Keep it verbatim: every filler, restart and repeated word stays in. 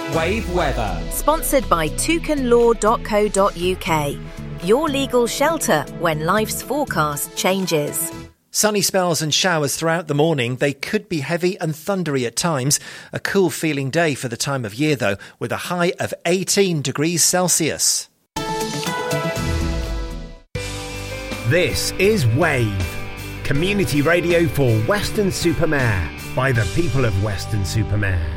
Wave weather. Sponsored by toucan law dot co dot uk. Your legal shelter when life's forecast changes. Sunny spells and showers throughout the morning. They could be heavy and thundery at times. A cool feeling day for the time of year, though, with a high of eighteen degrees Celsius. This is Wave, community radio for Weston-super-Mare, by the people of Weston-super-Mare.